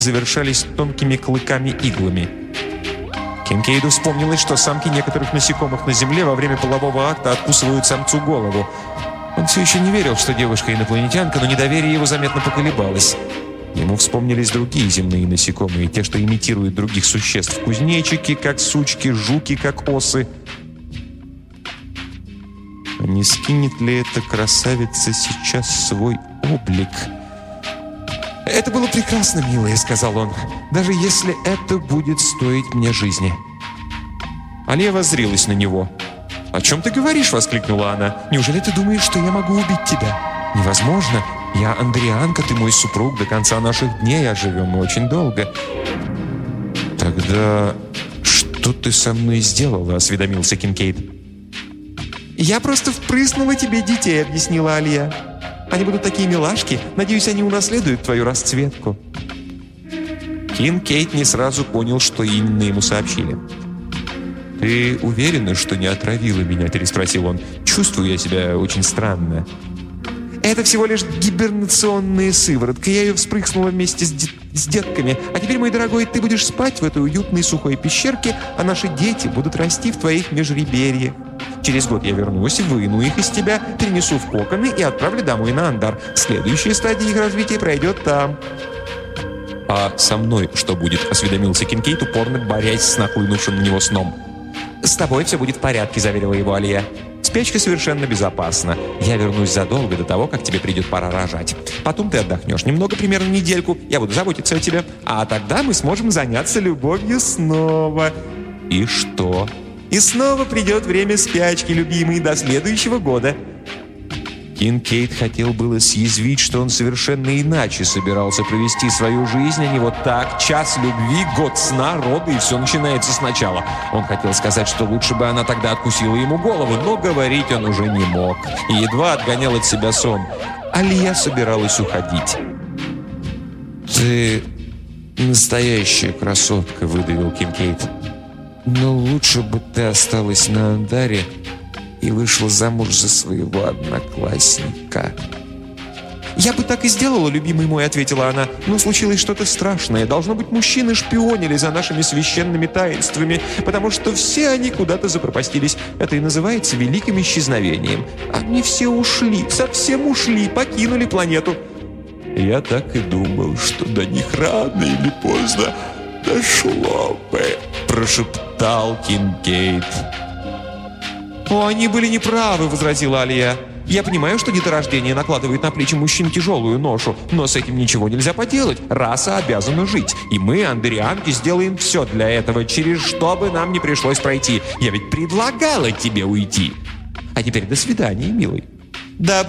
завершались тонкими клыками-иглами. Кинкейду вспомнилось, что самки некоторых насекомых на Земле во время полового акта откусывают самцу голову. Он все еще не верил, что девушка инопланетянка, но недоверие его заметно поколебалось. Ему вспомнились другие земные насекомые, те, что имитируют других существ. Кузнечики, как сучки, жуки, как осы. А не скинет ли эта красавица сейчас свой облик? «Это было прекрасно, милая», — сказал он, «даже если это будет стоить мне жизни». Алия воззрилась на него. «О чем ты говоришь?» — воскликнула она. «Неужели ты думаешь, что я могу убить тебя? Невозможно. Я андрианка, ты мой супруг. До конца наших дней, а живем мы очень долго». «Тогда что ты со мной сделала?» — осведомился Кинкейд. «Я просто впрыснула тебе детей», — объяснила Алия. «Они будут такие милашки. Надеюсь, они унаследуют твою расцветку». Кинкейд не сразу понял, что именно ему сообщили. «Ты уверена, что не отравила меня?» – переспросил он. «Чувствую я себя очень странно». «Это всего лишь гибернационная сыворотка. Я ее вспрыснула вместе с детками. А теперь, мой дорогой, ты будешь спать в этой уютной сухой пещерке, а наши дети будут расти в твоих межреберьях. Через год я вернусь, выну их из тебя, перенесу в коконы и отправлю домой на Андар. Следующая стадия их развития пройдет там». «А со мной что будет?» – осведомился Кинкейд, упорно борясь с нахлынувшим на него сном. «С тобой все будет в порядке», – заверила его Алия. «Спячка совершенно безопасна. Я вернусь задолго до того, как тебе придет пора рожать. Потом ты отдохнешь немного, примерно недельку. Я буду заботиться о тебе. А тогда мы сможем заняться любовью снова». «И что?» «И снова придет время спячки, любимый, до следующего года». Кинкейд хотел было съязвить, что он совершенно иначе собирался провести свою жизнь, а не вот так. Час любви, год сна, роды, и все начинается сначала. Он хотел сказать, что лучше бы она тогда откусила ему голову, но говорить он уже не мог. И едва отгонял от себя сон. Алия собиралась уходить. «Ты настоящая красотка», — выдавил Кинкейд. «Но лучше бы ты осталась на Андаре и вышла замуж за своего одноклассника». «Я бы так и сделала, любимый мой», — ответила она. «Но случилось что-то страшное. Должно быть, мужчины шпионили за нашими священными таинствами, потому что все они куда-то запропастились. Это и называется великим исчезновением. Они все ушли, совсем ушли, покинули планету». «Я так и думал, что до них рано или поздно дошло бы», — прошептал Кинкейд. «О, они были неправы», — возразила Алия. «Я понимаю, что деторождение накладывает на плечи мужчин тяжелую ношу, но с этим ничего нельзя поделать. Раса обязана жить. И мы, андерианки, сделаем все для этого, через что бы нам не пришлось пройти. Я ведь предлагала тебе уйти. А теперь до свидания, милый». «Да